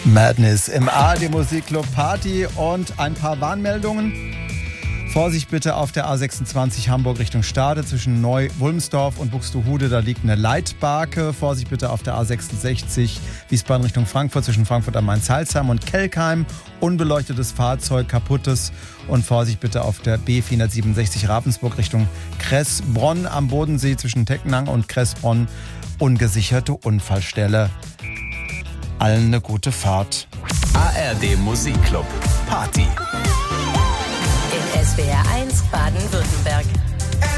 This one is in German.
Madness im ARD Musikclub Party und ein paar Warnmeldungen. Vorsicht bitte auf der A26 Hamburg Richtung Stade zwischen Neu-Wulmsdorf und Buxtehude, da liegt eine Leitbarke. Vorsicht bitte auf der A66 Wiesbaden Richtung Frankfurt zwischen Frankfurt am Main-Salzheim und Kelkheim. Unbeleuchtetes Fahrzeug, kaputtes. Und Vorsicht bitte auf der B467 Ravensburg Richtung Kressbronn am Bodensee zwischen Teckenang und Kressbronn. Ungesicherte Unfallstelle. Allen eine gute Fahrt. ARD Musikclub Party. In SWR 1 Baden-Württemberg.